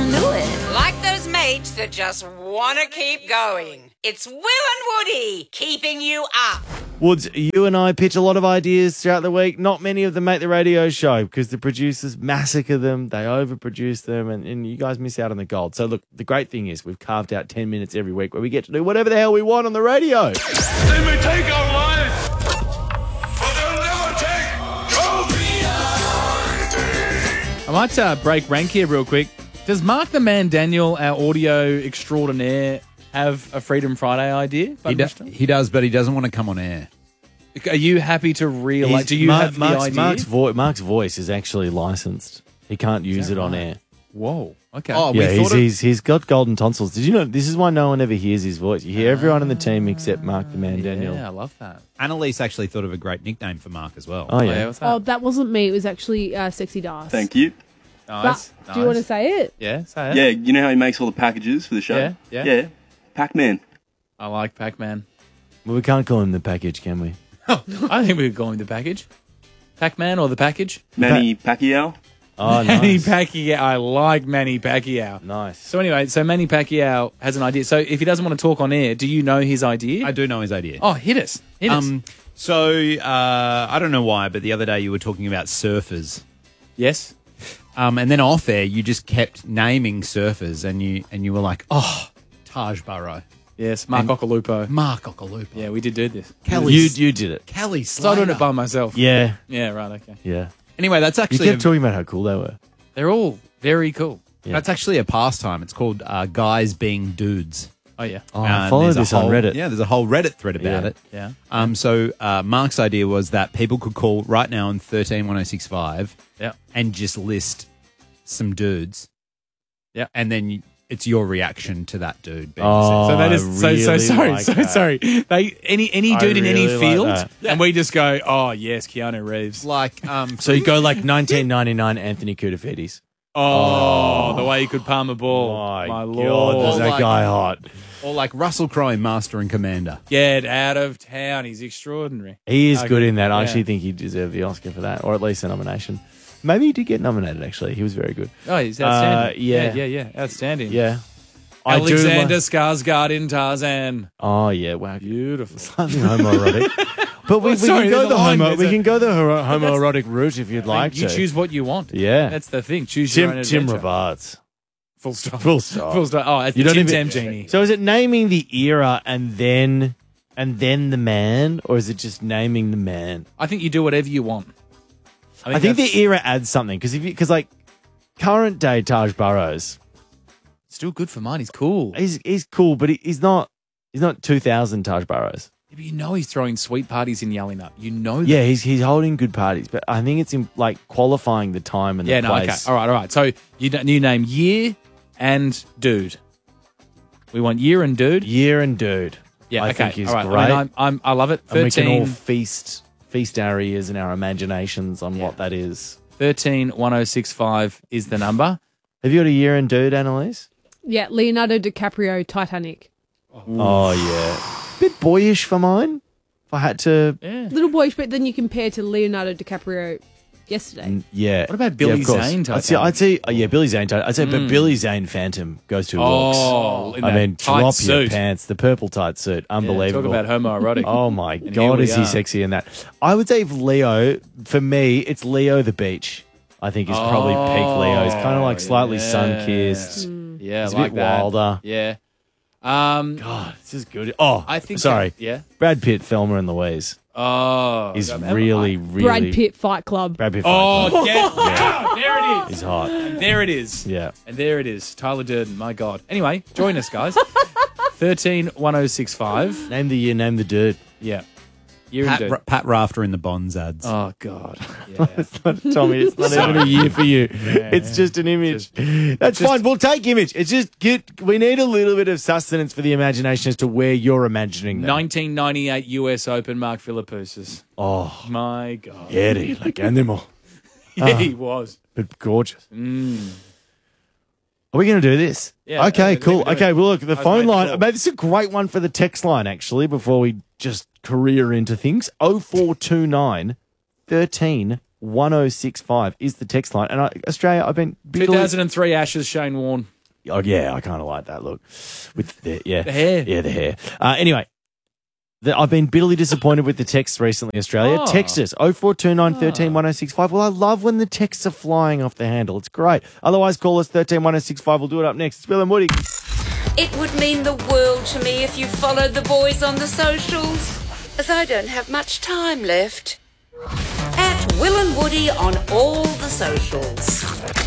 knew it. Like those mates that just want to keep going. It's Will and Woody keeping you up. Woods, you and I pitch a lot of ideas throughout the week. Not many of them make the radio show because the producers massacre them. They overproduce them and you guys miss out on the gold. So, look, the great thing is we've carved out 10 minutes every week where we get to do whatever the hell we want on the radio. They may take our lives, but they'll never take I might break rank here real quick. Does Mark the Man Daniel, our audio extraordinaire, have a Freedom Friday idea? He does, but he doesn't want to come on air. Are you happy to realize? Do you have the idea? Mark's voice is actually licensed. He can't use it on air. Whoa. Okay. Oh, Yeah, he's got golden tonsils. Did you know this is why no one ever hears his voice? You hear everyone in the team except Mark the Man Daniel. Yeah, I love that. Annalise actually thought of a great nickname for Mark as well. Oh, yeah. What's that? Oh, that wasn't me. It was actually Sexy Das. Thank you. Nice. But, do you want to say it? Yeah, say it. Yeah, you know how he makes all the packages for the show? Yeah. Pac-Man. I like Pac-Man. Well, we can't call him the package, can we? I think we could call him the package. Pac-Man or the package? Manny Pacquiao. Oh, Manny nice. Pacquiao. I like Manny Pacquiao. Nice. So anyway, Manny Pacquiao has an idea. So if he doesn't want to talk on air, do you know his idea? I do know his idea. Oh, hit us. So I don't know why, but the other day you were talking about surfers. Yes. And then off air, you just kept naming surfers, and you were like, Taj Burrow. Yes, Mark Occhilupo. Mark Occhilupo. Yeah, we did this. You did it. Kelly So I Slater. did it by myself. Yeah. Yeah, right, okay. Yeah. Anyway, that's You actually kept talking about how cool they were. They're all very cool. Yeah. that's actually a pastime. It's called guys being dudes. Oh, yeah. Oh, I followed there's a this on whole- Reddit. Yeah, there's a whole Reddit thread about Yeah. it. Yeah. So Mark's idea was that people could call right now on 131065 Yeah. and just list some dudes. Yeah. And then it's your reaction to that dude. Being Oh, So that is I so really sorry. like So that. sorry. They any I dude in any really like field, that. and we just go, oh yes, Keanu Reeves. like So you go like 1999 Anthony Koutafidis. Oh, the way he could palm a ball. My My God, lord. was that Like- guy hot. or like Russell Crowe in Master and Commander. Get out of town. He's extraordinary. He is good in that. I Yeah. actually think he deserved the Oscar for that, or at least a nomination. Maybe he did get nominated, actually. He was very good. Oh, he's outstanding. yeah. Yeah. Outstanding. Yeah. Alexander Skarsgård in Tarzan. Oh, yeah. Wow. Beautiful. Slightly homoerotic. But we sorry, can go there's the a line. we There's can go the homoerotic route if you'd like You to. choose what you want. Yeah. That's the thing. Choose your own Tim adventure. Robards. Full stop. Full stop. Full stop. Oh, it's You the don't Tim even- Tam Genie. So is it naming the era and then the man, or is it just naming the man? I think you do whatever you want. I think that's the era adds something because like current day Taj Burrows, still good for mine. He's cool. he's cool, but he's not 2000 Taj Burrows. Yeah, but you know he's throwing sweet parties in Yelling Up. You know that. Yeah, he's holding good parties, but I think it's in like qualifying the time and the place. Okay. All right. So you name year and dude. We want year and dude. Year and dude. Yeah, I okay. think is all right. great. I mean, I love it. And we can all 13 feast our ears and our imaginations on what that is. 1065 is the number. Have you got a year and dude, Annalise? Yeah, Leonardo DiCaprio, Titanic. Oh yeah, bit boyish for mine. If I had to, Yeah. Little boyish, but then you compare to Leonardo DiCaprio yesterday. yeah. What about Billy of course. Zane I'd say, yeah, Billy Zane. I'd say, but Billy Zane Phantom goes to walks. in I that mean, tight drop suit. your pants. The purple tight suit, Yeah, unbelievable. talk about homoerotic. Oh my And here God, we is he are. sexy in that? I would say if Leo, for me, it's Leo the Beach. I think is probably peak Leo. He's kind of like slightly sun-kissed. Yeah, He's a like bit that. wilder. Yeah. God, this is good. Oh, I think sorry. Yeah. Brad Pitt, Thelma and Louise. Oh. He's God, really. Brad Pitt, Fight Club. Brad Pitt. Oh, there it is. He's hot. There it is. Yeah. And there it is. Tyler Durden. My God. Anyway, join us, guys. 131065. Name the year, name the dude. Yeah. Year and dude. Pat Rafter in the Bonds ads. Oh, God. Yeah. It's not, Tommy, it's not even a year for you. It's just an image. That's fine. We'll take image. It's just we need a little bit of sustenance for the imagination as to where you're imagining them. 1998 US Open, Mark Philippoussis. Oh, My God. yeah, like animal. Yeah, he was. But gorgeous. Are we going to do this? Yeah, Okay, we cool. can do Okay, it. well, look, the I was phone made line. sure. Mate, this is a great one for the text line, actually, before we just career into things. 0429 13 1065 is the text line. And Australia, I've been... 2003 Ashes, Shane Warne. Oh, yeah, I kind of like that look. With the hair. Yeah, the hair. Anyway, I've been bitterly disappointed with the texts recently, Australia. Oh. Text us, 0429 13 1065. Well, I love when the texts are flying off the handle. It's great. Otherwise, call us 13 1065. We'll do it up next. It's Will and Woody. It would mean the world to me if you followed the boys on the socials, as I don't have much time left. At Will and Woody on all the socials.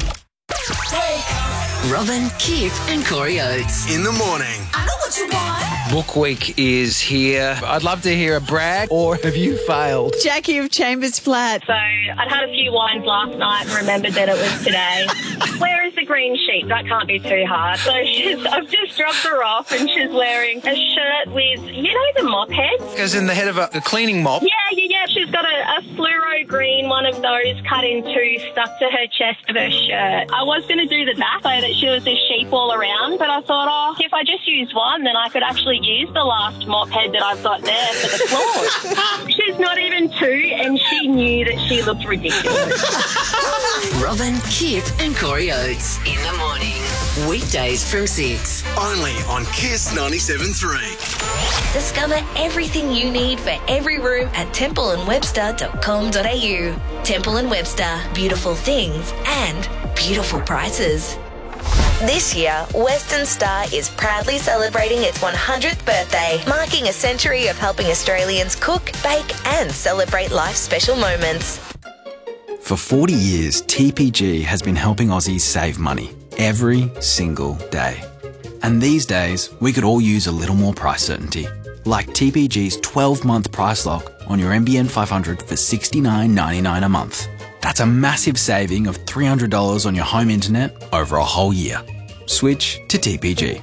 Robin, Kip and Corey Oates. In the morning. I know what you want. Book week is here. I'd love to hear a brag, or have you failed? Jackie of Chambers Flat. So I'd had a few wines last night and remembered that it was today. Where is the green sheet? That can't be too hard. So I've just dropped her off and she's wearing a shirt with, the mop head? Goes in the head of a cleaning mop. Yeah. She's got a fluoro green one of those cut in two stuck to her chest of her shirt. I was going to do the back so that she was a sheep all around, but I thought, if I just use one, then I could actually use the last mop head that I've got there for the floor. She's not even two, and she knew that she looked ridiculous. Robin, Kip and Corey Oates. In the morning. Weekdays from 6. Only on Kiss 97.3. Discover everything you need for every room at templeandwebster.com.au. Temple & Webster. Beautiful things and beautiful prices. This year, Western Star is proudly celebrating its 100th birthday, marking a century of helping Australians cook, bake and celebrate life's special moments. For 40 years, TPG has been helping Aussies save money every single day. And these days, we could all use a little more price certainty, like TPG's 12-month price lock on your NBN 500 for $69.99 a month. That's a massive saving of $300 on your home internet over a whole year. Switch to TPG.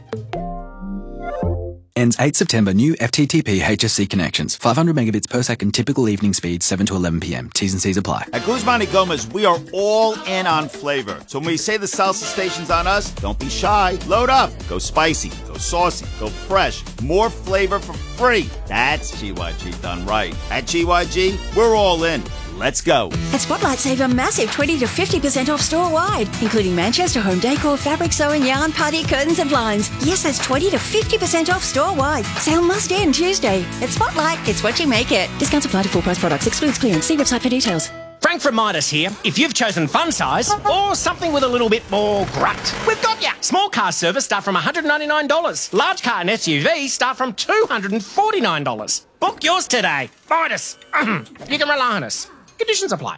Ends 8 September. New FTTP HSC connections. 500 megabits per second. Typical evening speed, 7 to 11 p.m. T's and C's apply. At Guzman y Gomez, we are all in on flavor. So when we say the salsa station's on us, don't be shy. Load up. Go spicy. Go saucy. Go fresh. More flavor for free. That's GYG done right. At GYG, we're all in. Let's go. At Spotlight, save a massive 20 to 50% off store-wide, including Manchester home decor, fabric sewing, yarn, party, curtains and blinds. Yes, that's 20 to 50% off store-wide. Sale must end Tuesday. At Spotlight, it's what you make it. Discounts apply to full-price products. Excludes clearance. See website for details. Frank from Midas here. If you've chosen fun size or something with a little bit more grunt, we've got ya. Small car service start from $199. Large car and SUV start from $249. Book yours today. Midas. You can rely on us. Conditions apply.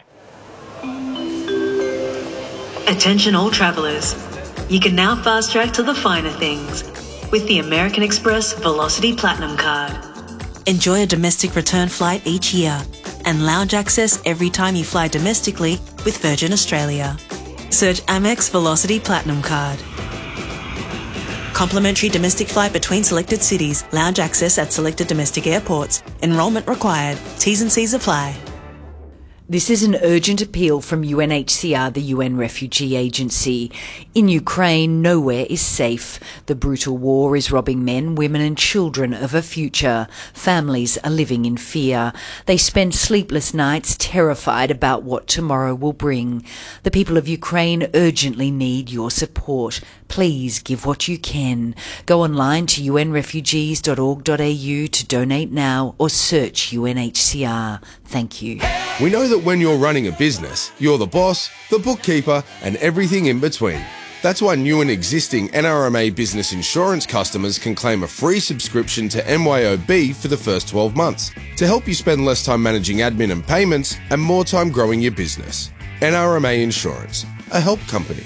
Attention all travellers. You can now fast track to the finer things with the American Express Velocity Platinum Card. Enjoy a domestic return flight each year and lounge access every time you fly domestically with Virgin Australia. Search Amex Velocity Platinum Card. Complimentary domestic flight between selected cities. Lounge access at selected domestic airports. Enrolment required. T's and C's apply. This is an urgent appeal from UNHCR, the UN Refugee Agency. In Ukraine, nowhere is safe. The brutal war is robbing men, women and children of a future. Families are living in fear. They spend sleepless nights terrified about what tomorrow will bring. The people of Ukraine urgently need your support. Please give what you can. Go online to unrefugees.org.au to donate now or search UNHCR. Thank you. We know that when you're running a business, you're the boss, the bookkeeper, and everything in between. That's why new and existing NRMA Business Insurance customers can claim a free subscription to MYOB for the first 12 months to help you spend less time managing admin and payments and more time growing your business. NRMA Insurance, a help company.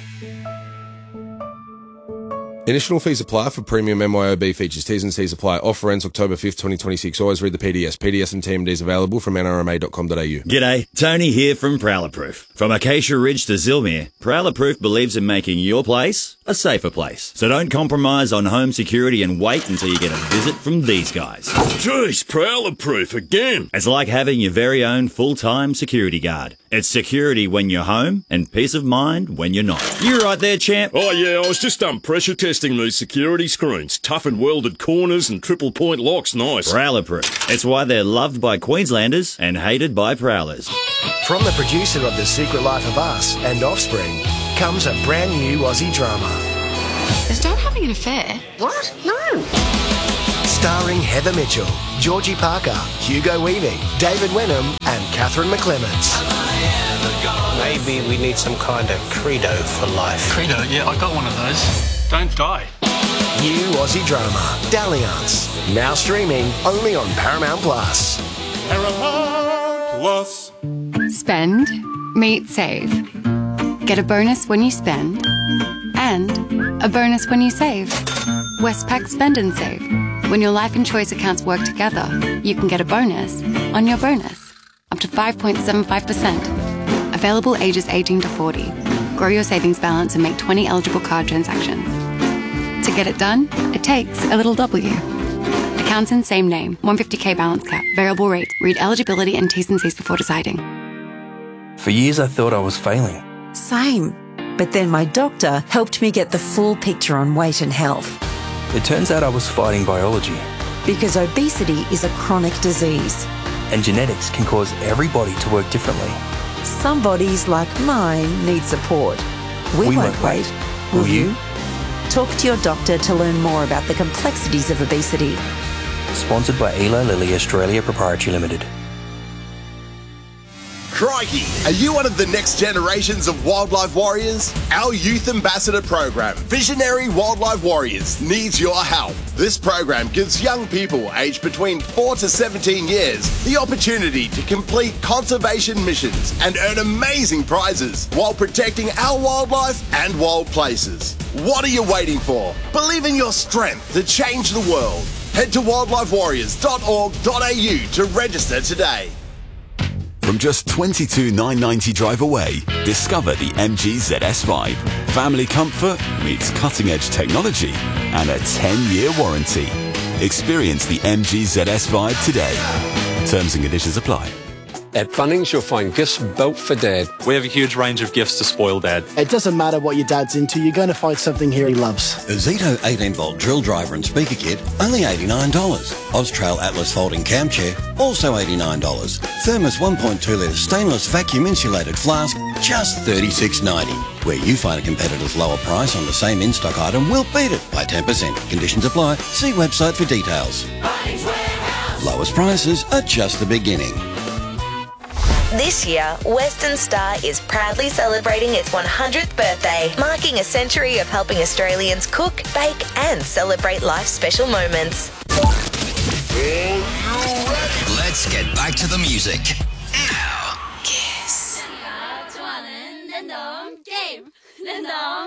Initial fees apply for premium MYOB features. T's and C's apply. Offer ends October 5th, 2026. Always read the PDS. PDS and TMDs available from nrma.com.au. G'day, Tony here from Prowler Proof. From Acacia Ridge to Zilmere, Prowler Proof believes in making your place a safer place. So don't compromise on home security and wait until you get a visit from these guys. Jeez, Prowler Proof again. It's like having your very own full-time security guard. It's security when you're home and peace of mind when you're not. You right there, champ? Oh yeah, I was just pressure testing testing these security screens. Tough and welded corners and triple point locks. Nice. Prowler-proof. It's why they're loved by Queenslanders and hated by Prowlers. From the producer of The Secret Life of Us and Offspring comes a brand new Aussie drama. Is Dad having an affair? What? No. Starring Heather Mitchell, Georgie Parker, Hugo Weaving, David Wenham and Catherine McClements. Maybe we need some kind of credo for life. Credo? Yeah, I got one of those. Don't die. New Aussie drama, Dalliance. Now streaming only on Paramount Plus. Paramount Plus. Spend, meet, save. Get a bonus when you spend, and a bonus when you save. Westpac Spend and Save. When your life and choice accounts work together, you can get a bonus on your bonus, up to 5.75%. Available ages 18 to 40. Grow your savings balance and make 20 eligible card transactions. To get it done, it takes a little W. Accounts in same name, 150k balance cap, variable rate. Read eligibility and T's and C's before deciding. For years I thought I was failing. Same. But then my doctor helped me get the full picture on weight and health. It turns out I was fighting biology. Because obesity is a chronic disease. And genetics can cause every body to work differently. Some bodies, like mine, need support. We won't wait. Will you? Talk to your doctor to learn more about the complexities of obesity. Sponsored by Eli Lilly Australia Proprietary Limited. Crikey! Are you one of the next generations of wildlife warriors? Our Youth Ambassador program, Visionary Wildlife Warriors, needs your help. This program gives young people aged between 4 to 17 years the opportunity to complete conservation missions and earn amazing prizes while protecting our wildlife and wild places. What are you waiting for? Believe in your strength to change the world. Head to wildlifewarriors.org.au to register today. From just $22,990 drive away, discover the MG ZS5. Family comfort meets cutting-edge technology and a 10-year warranty. Experience the MG ZS5 today. Terms and conditions apply. At Bunnings, you'll find gifts built for Dad. We have a huge range of gifts to spoil Dad. It doesn't matter what your dad's into, you're going to find something here he loves. A Zito 18-volt drill driver and speaker kit, only $89. Austrail Atlas folding cam chair, also $89. Thermos 1.2-litre stainless vacuum insulated flask, just $36.90. Where you find a competitor's lower price on the same in-stock item, we'll beat it by 10%. Conditions apply. See website for details. Lowest prices are just the beginning. This year, Western Star is proudly celebrating its 100th birthday, marking a century of helping Australians cook, bake and celebrate life's special moments. Let's get back to the music. Kiss.